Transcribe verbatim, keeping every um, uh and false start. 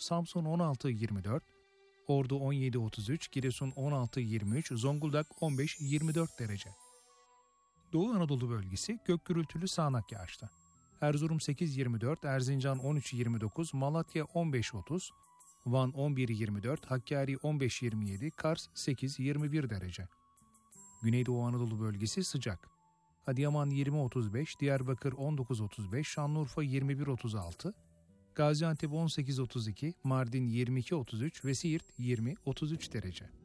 Samsun on altı yirmi dört, Ordu on yedi otuz üç, Giresun on altı yirmi üç, Zonguldak on beş yirmi dört derece. Doğu Anadolu bölgesi gök gürültülü sağanak yağışlı. Erzurum sekiz yirmi dört, Erzincan on üç yirmi dokuz, Malatya on beş otuz, Van on bir yirmi dört, Hakkari on beş yirmi yedi, Kars sekiz yirmi bir derece. Güneydoğu Anadolu bölgesi sıcak. Adıyaman yirmi otuz beş, Diyarbakır on dokuz otuz beş, Şanlıurfa yirmi bir otuz altı, Gaziantep on sekiz otuz iki, Mardin yirmi iki otuz üç ve Siirt yirmi otuz üç derece.